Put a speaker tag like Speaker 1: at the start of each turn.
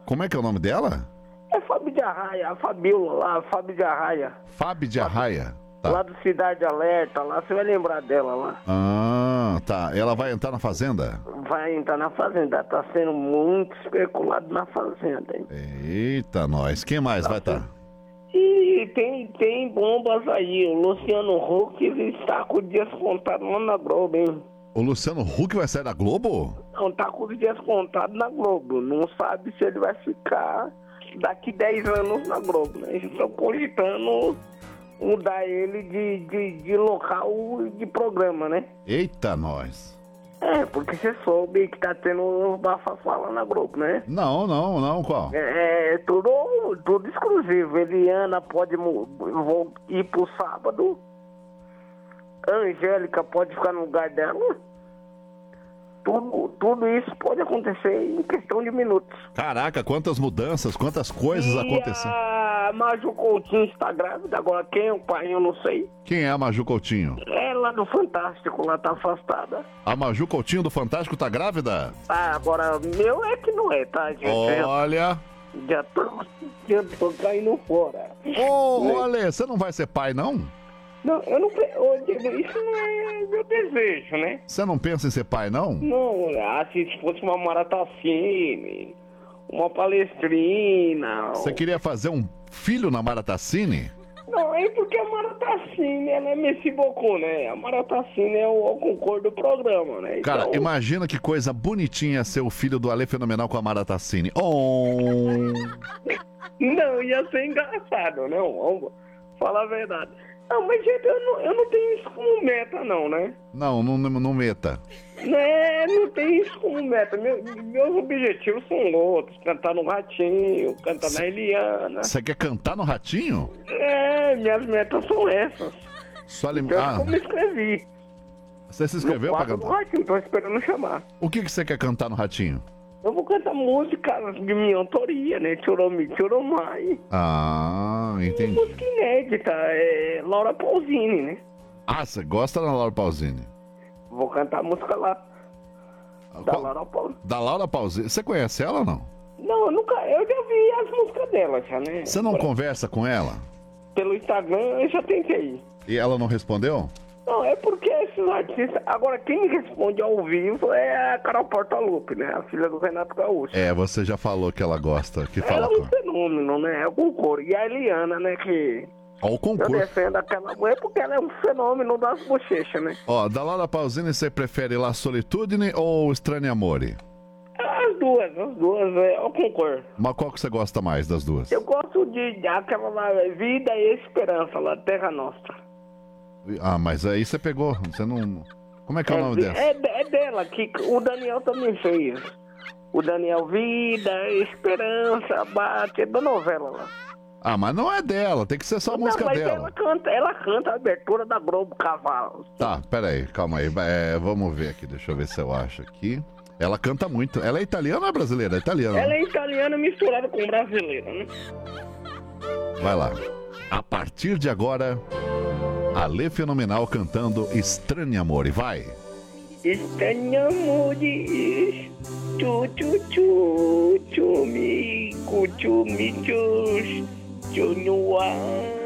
Speaker 1: Como é que é o nome dela?
Speaker 2: É Fábio de Arraia, a Fabiola lá, Fábio de Arraia.
Speaker 1: Fábio de Arraia. Tá.
Speaker 2: Lá do Cidade Alerta, lá você vai lembrar dela lá.
Speaker 1: Ah, tá. Ela vai entrar na Fazenda?
Speaker 2: Vai entrar na Fazenda, tá sendo muito especulado na Fazenda, hein?
Speaker 1: Eita, nós. Quem mais vai estar?
Speaker 2: E tem bombas aí, o Luciano Huck está com dias contados lá na Globo, hein?
Speaker 1: O Luciano Huck vai sair da Globo?
Speaker 2: Não, tá com os dias contados na Globo. Não sabe se ele vai ficar daqui 10 anos na Globo, né? Eles estão cogitando mudar ele de local de programa, né?
Speaker 1: Eita, nós.
Speaker 2: É, porque você soube que tá tendo uns bafafá lá na Globo, né?
Speaker 1: Não, qual?
Speaker 2: É tudo exclusivo. Eliana pode ir pro sábado. Angélica pode ficar no lugar dela. Tudo isso pode acontecer em questão de minutos.
Speaker 1: Caraca, quantas mudanças, quantas coisas acontecendo.
Speaker 2: A Maju Coutinho está grávida, agora quem é o pai eu não sei.
Speaker 1: Quem é a Maju Coutinho?
Speaker 2: Ela do Fantástico, lá tá afastada.
Speaker 1: A Maju Coutinho do Fantástico tá grávida?
Speaker 2: Ah, agora meu é que não é, tá, gente?
Speaker 1: Olha...
Speaker 2: Já tô caindo fora.
Speaker 1: Ô, Ale, você não vai ser pai, não?
Speaker 2: Não, eu não... Isso não é meu desejo, né?
Speaker 1: Você não pensa em ser pai, não?
Speaker 2: Não, se fosse uma Maratacine, uma Palestrina...
Speaker 1: Você queria fazer um filho na Maratacine?
Speaker 2: Não, é porque a Maratacine, ela é Messi Bocô, né? A Maratacine é o concurso do programa, né?
Speaker 1: Cara,
Speaker 2: então...
Speaker 1: imagina que coisa bonitinha ser o filho do Ale Fenomenal com a Maratacine. Oh!
Speaker 2: Não, ia ser engraçado, não, vamos falar a verdade. Não, mas gente, eu não tenho isso como meta, não, né?
Speaker 1: Não meta.
Speaker 2: Não tenho isso como meta. Meus objetivos são outros. Cantar no Ratinho, cantar na Eliana.
Speaker 1: Você quer cantar no Ratinho?
Speaker 2: Minhas metas são essas. Eu me inscrevi.
Speaker 1: Você se inscreveu pra cantar?
Speaker 2: No Ratinho, tô esperando chamar.
Speaker 1: O que você quer cantar no Ratinho?
Speaker 2: Eu vou cantar músicas de minha autoria, né? Choromi, Choromai.
Speaker 1: Ah, entendi.
Speaker 2: Música inédita, Laura Pausini, né?
Speaker 1: Ah, você gosta da Laura Pausini?
Speaker 2: Vou cantar a música lá. Laura Pausini.
Speaker 1: Da Laura Pausini. Você conhece ela ou não?
Speaker 2: Não, eu já vi as músicas dela, já, né?
Speaker 1: Você não conversa com ela?
Speaker 2: Pelo Instagram eu já tentei.
Speaker 1: E ela não respondeu?
Speaker 2: Não, é porque esses artistas... Agora, quem responde ao vivo é a Carol Portalupe, né? A filha do Renato Gaúcho.
Speaker 1: Você já falou que ela gosta, que fala
Speaker 2: ela é um fenômeno, né? É o concurso. E a Eliana, né, que...
Speaker 1: Ó, o concurso.
Speaker 2: Eu defendo aquela mulher porque ela é um fenômeno das bochechas, né?
Speaker 1: Ó, da Laura Pausini, você prefere La Solitudine ou Estranho Amore?
Speaker 2: As duas, é o concurso.
Speaker 1: Mas qual que você gosta mais das duas?
Speaker 2: Eu gosto de aquela lá, Vida e Esperança, lá, Terra Nostra.
Speaker 1: Ah, mas aí você pegou, você não... Como é que é o nome dessa?
Speaker 2: É dela, que o Daniel também fez. O Daniel Vida, Esperança, Bate, é da novela lá.
Speaker 1: Ah, mas não é dela, tem que ser só a música dela.
Speaker 2: Ela canta a abertura da Globo Cavalo.
Speaker 1: Tá, peraí, calma aí, vamos ver aqui, deixa eu ver se eu acho aqui. Ela canta muito, ela é italiana ou é brasileira? É italiana.
Speaker 2: Ela é italiana misturada com brasileira, né?
Speaker 1: Vai lá. A partir de agora... Ale Fenomenal cantando Estranho Amore, vai!
Speaker 2: Estranho Amore, tchu, chumico, chumicos, chunua.